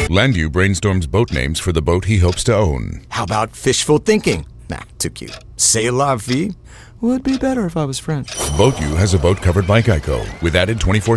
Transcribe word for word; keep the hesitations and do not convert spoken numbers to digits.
Landu brainstorms boat names for the boat he hopes to own. How about fishful thinking? Nah, too cute. C'est la vie? Would be better if I was French. BoatU has a boat covered by Geico with added twenty-four